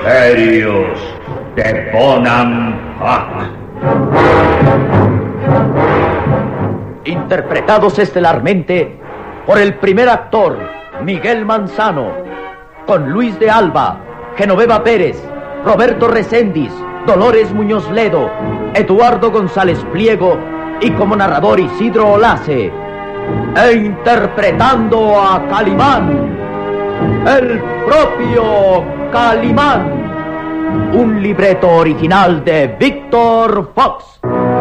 Misterios de Bonham Huck. Interpretados estelarmente por el primer actor, Miguel Manzano, con Luis de Alba, Genoveva Pérez, Roberto Reséndiz, Dolores Muñoz Ledo, Eduardo González Pliego y como narrador Isidro Olace. E interpretando a Calimán, el propio Calimán, un libreto original de Víctor Fox.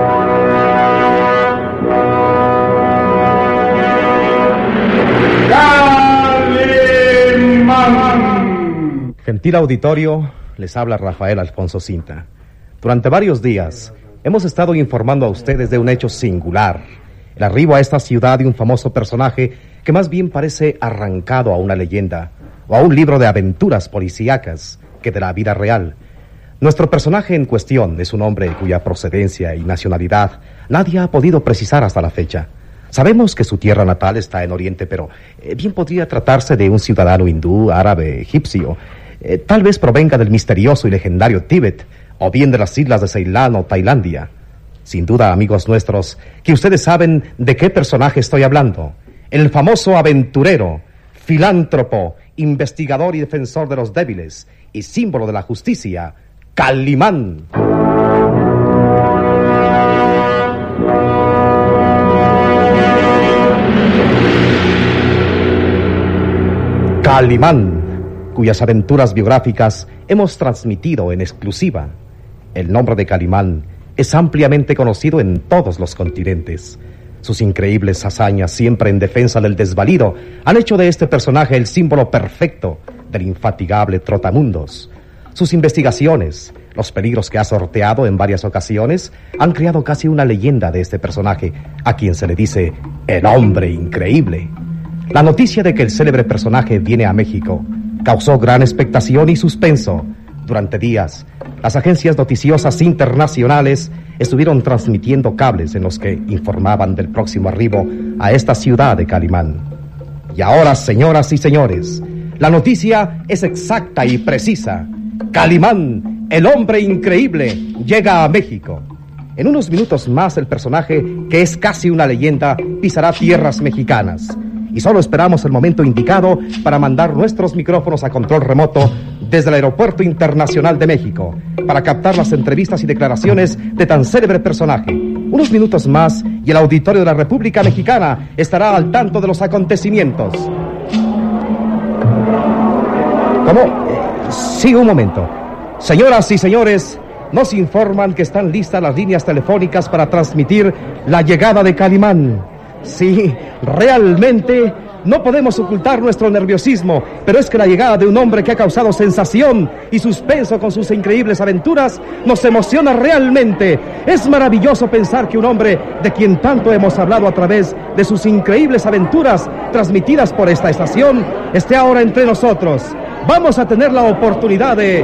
¡Calimán! Gentil auditorio, les habla Rafael Alfonso Cinta. Durante varios días hemos estado informando a ustedes de un hecho singular: el arribo a esta ciudad de un famoso personaje que más bien parece arrancado a una leyenda o a un libro de aventuras policíacas que de la vida real. Nuestro personaje en cuestión es un hombre cuya procedencia y nacionalidad nadie ha podido precisar hasta la fecha. Sabemos que su tierra natal está en Oriente, pero bien podría tratarse de un ciudadano hindú, árabe, egipcio. Tal vez provenga del misterioso y legendario Tíbet, o bien de las islas de Ceilán o Tailandia. Sin duda, amigos nuestros, que ustedes saben de qué personaje estoy hablando. El famoso aventurero, filántropo, investigador y defensor de los débiles, y símbolo de la justicia, Calimán. Calimán, cuyas aventuras biográficas hemos transmitido en exclusiva. El nombre de Calimán es ampliamente conocido en todos los continentes. Sus increíbles hazañas, siempre en defensa del desvalido, han hecho de este personaje el símbolo perfecto del infatigable trotamundos. Sus investigaciones, los peligros que ha sorteado en varias ocasiones, han creado casi una leyenda de este personaje, a quien se le dice el hombre increíble. La noticia de que el célebre personaje viene a México causó gran expectación y suspenso. Durante días, las agencias noticiosas internacionales estuvieron transmitiendo cables en los que informaban del próximo arribo a esta ciudad de Calimán. Y ahora, señoras y señores, la noticia es exacta y precisa. Calimán, el hombre increíble, llega a México. En unos minutos más el personaje, que es casi una leyenda, pisará tierras mexicanas. Y solo esperamos el momento indicado para mandar nuestros micrófonos a control remoto desde el Aeropuerto Internacional de México para captar las entrevistas y declaraciones de tan célebre personaje. Unos minutos más y el auditorio de la República Mexicana estará al tanto de los acontecimientos. ¿Cómo? Sí, un momento. Señoras y señores, nos informan que están listas las líneas telefónicas para transmitir la llegada de Calimán. Sí, realmente no podemos ocultar nuestro nerviosismo, pero es que la llegada de un hombre que ha causado sensación y suspenso con sus increíbles aventuras nos emociona realmente. Es maravilloso pensar que un hombre de quien tanto hemos hablado a través de sus increíbles aventuras transmitidas por esta estación esté ahora entre nosotros. Vamos a tener la oportunidad de...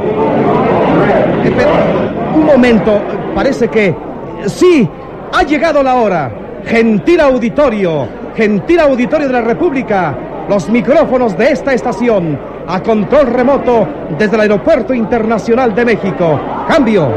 Un momento, parece que... Sí, ha llegado la hora. Gentil auditorio de la República, los micrófonos de esta estación a control remoto desde el Aeropuerto Internacional de México. ¡Cambio!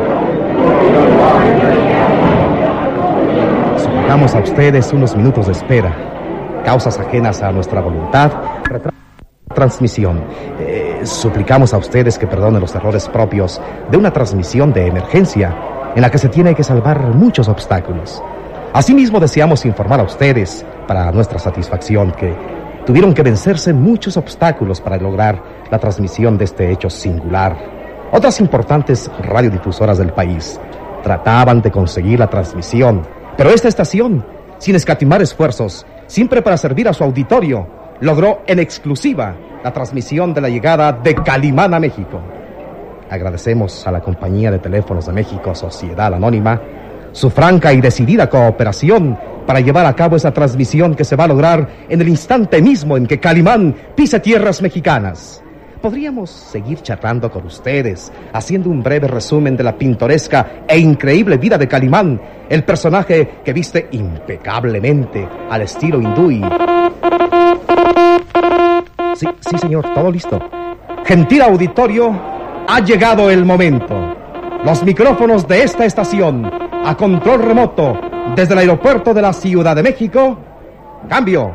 Suplicamos a ustedes unos minutos de espera. Causas ajenas a nuestra voluntad. Transmisión. Suplicamos a ustedes que perdonen los errores propios de una transmisión de emergencia en la que se tiene que salvar muchos obstáculos. Asimismo, deseamos informar a ustedes, para nuestra satisfacción, que tuvieron que vencerse muchos obstáculos para lograr la transmisión de este hecho singular. Otras importantes radiodifusoras del país trataban de conseguir la transmisión, pero esta estación, sin escatimar esfuerzos, siempre para servir a su auditorio, logró en exclusiva la transmisión de la llegada de Calimán a México. Agradecemos a la Compañía de Teléfonos de México, Sociedad Anónima, su franca y decidida cooperación para llevar a cabo esa transmisión que se va a lograr en el instante mismo en que Calimán pise tierras mexicanas. Podríamos seguir charlando con ustedes, haciendo un breve resumen de la pintoresca e increíble vida de Calimán, el personaje que viste impecablemente al estilo hindú y... Sí, señor, todo listo. Gentil auditorio, Ha llegado el momento. Los micrófonos de esta estación, a control remoto, desde el aeropuerto de la Ciudad de México. Cambio.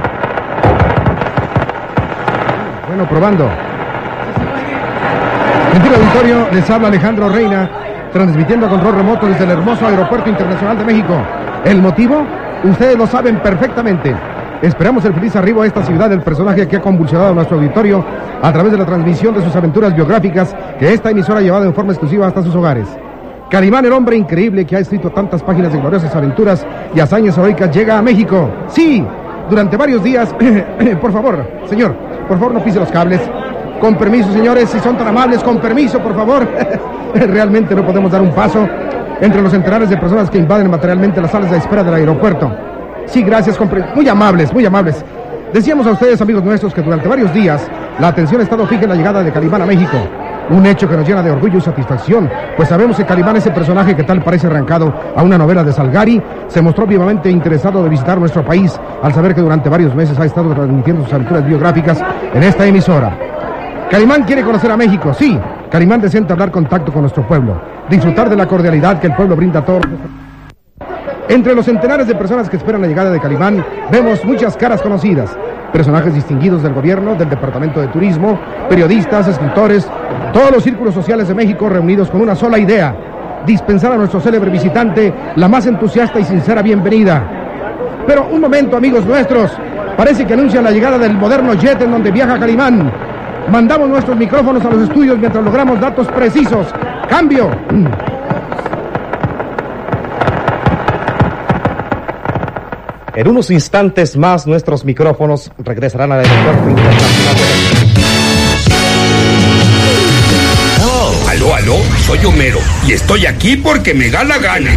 Bueno, probando. Gentil auditorio, les habla Alejandro Reina, transmitiendo a control remoto desde el hermoso Aeropuerto Internacional de México. ¿El motivo? Ustedes lo saben perfectamente. Esperamos el feliz arribo a esta ciudad del personaje que ha convulsionado a nuestro auditorio a través de la transmisión de sus aventuras biográficas que esta emisora ha llevado en forma exclusiva hasta sus hogares. Calimán, el hombre increíble que ha escrito tantas páginas de gloriosas aventuras y hazañas heroicas, llega a México. Sí, durante varios días. Por favor, señor, por favor no pise los cables. Con permiso, señores, si son tan amables, con permiso, por favor. Realmente no podemos dar un paso entre los centenares de personas que invaden materialmente las salas de espera del aeropuerto. Sí, gracias, muy amables, muy amables. Decíamos a ustedes, amigos nuestros, que durante varios días la atención ha estado fija en la llegada de Calimán a México. Un hecho que nos llena de orgullo y satisfacción, pues sabemos que Calimán, ese personaje que tal parece arrancado a una novela de Salgari, se mostró vivamente interesado de visitar nuestro país al saber que durante varios meses ha estado transmitiendo sus aventuras biográficas en esta emisora. Calimán quiere conocer a México, sí. Calimán desea entablar contacto con nuestro pueblo, disfrutar de la cordialidad que el pueblo brinda a todos. Entre los centenares de personas que esperan la llegada de Calimán, vemos muchas caras conocidas, personajes distinguidos del gobierno, del Departamento de Turismo, periodistas, escritores, todos los círculos sociales de México reunidos con una sola idea: dispensar a nuestro célebre visitante la más entusiasta y sincera bienvenida. Pero un momento, amigos nuestros, parece que anuncian la llegada del moderno jet en donde viaja Calimán. Mandamos nuestros micrófonos a los estudios mientras logramos datos precisos. ¡Cambio! En unos instantes más, nuestros micrófonos regresarán al aeropuerto internacional de México. Aló, soy Homero y estoy aquí porque me da la gana.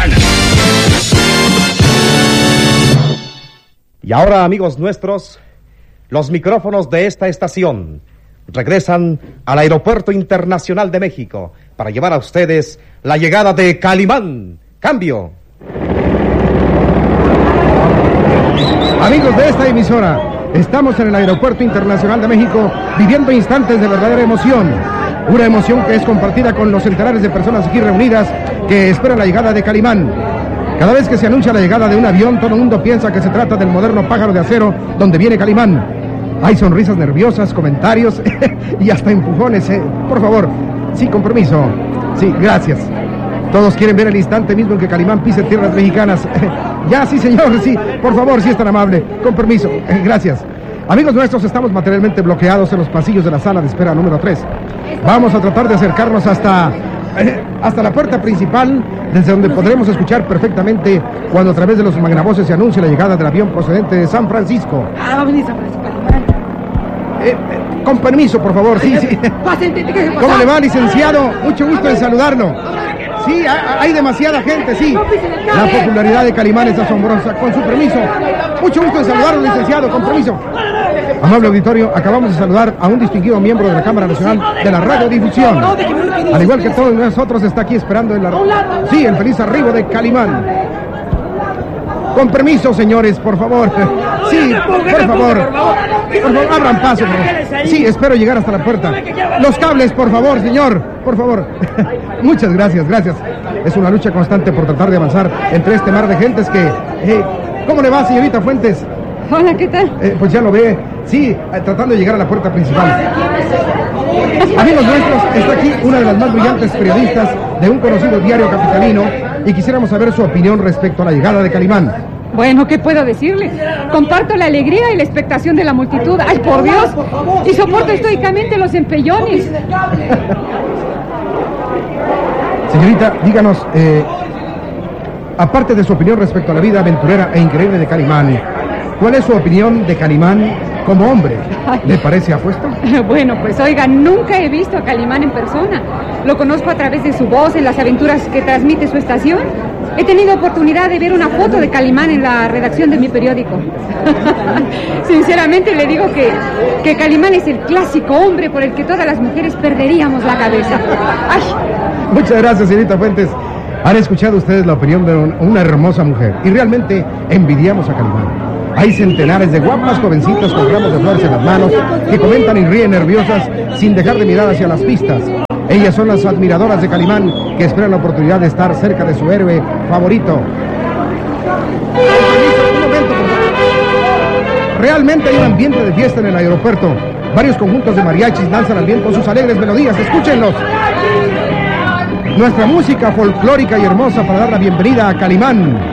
Y ahora, amigos nuestros, los micrófonos de esta estación regresan al Aeropuerto Internacional de México para llevar a ustedes la llegada de Calimán. ¡Cambio! Amigos de esta emisora, estamos en el Aeropuerto Internacional de México viviendo instantes de verdadera emoción. Una emoción que es compartida con los centenares de personas aquí reunidas que esperan la llegada de Calimán. Cada vez que se anuncia la llegada de un avión, todo el mundo piensa que se trata del moderno pájaro de acero donde viene Calimán. Hay sonrisas nerviosas, comentarios y hasta empujones. Por favor, sí, con permiso. Sí, gracias. Todos quieren ver el instante mismo en que Calimán pise tierras mexicanas. Ya, sí, señor, sí, por favor, si es tan amable. Con permiso, gracias. Amigos nuestros, estamos materialmente bloqueados en los pasillos de la sala de espera número 3. Vamos a tratar de acercarnos hasta la puerta principal, desde donde podremos escuchar perfectamente cuando a través de los magnavoces se anuncie la llegada del avión procedente de San Francisco. Va a venir San Francisco. Con permiso, por favor, sí. ¿Cómo le va, licenciado? Mucho gusto en saludarlo. Sí, hay demasiada gente, sí. La popularidad de Calimán es asombrosa. Con su permiso. Mucho gusto en saludarlo, licenciado. Con permiso. Amable auditorio, acabamos de saludar a un distinguido miembro de la Cámara Nacional de la Radiodifusión. Al igual que todos nosotros, está aquí esperando el feliz arribo de Calimán. Con permiso, señores, por favor. Sí, por favor. Por favor, abran paso. Sí, espero llegar hasta la puerta. Los cables, por favor, señor. Por favor. Muchas gracias. Es una lucha constante por tratar de avanzar entre este mar de gentes que... ¿Cómo le va, señorita Fuentes? Hola, ¿qué tal? Pues ya lo ve. Sí, tratando de llegar a la puerta principal. Amigos nuestros, está aquí una de las más brillantes periodistas de un conocido diario capitalino y quisiéramos saber su opinión respecto a la llegada de Calimán. Bueno, ¿qué puedo decirle? Comparto la alegría y la expectación de la multitud. ¡Ay, por Dios! Y soporto estoicamente los empellones. Señorita, díganos, aparte de su opinión respecto a la vida aventurera e increíble de Calimán, ¿cuál es su opinión de Calimán como hombre? ¿Le parece apuesto? Bueno, pues oiga, nunca he visto a Calimán en persona. Lo conozco a través de su voz en las aventuras que transmite su estación. He tenido oportunidad de ver una foto de Calimán en la redacción de mi periódico. Sinceramente le digo que Calimán es el clásico hombre por el que todas las mujeres perderíamos la cabeza. ¡Ay! Muchas gracias, señorita Fuentes. Han escuchado ustedes la opinión de una hermosa mujer y realmente envidiamos a Calimán. Hay centenares de guapas jovencitas con ramos de flores en las manos que comentan y ríen nerviosas sin dejar de mirar hacia las pistas. Ellas son las admiradoras de Calimán que esperan la oportunidad de estar cerca de su héroe favorito. Un momento, por favor. Realmente hay un ambiente de fiesta en el aeropuerto. Varios conjuntos de mariachis danzan al viento sus alegres melodías. ¡Escúchenlos! Nuestra música folclórica y hermosa para dar la bienvenida a Calimán.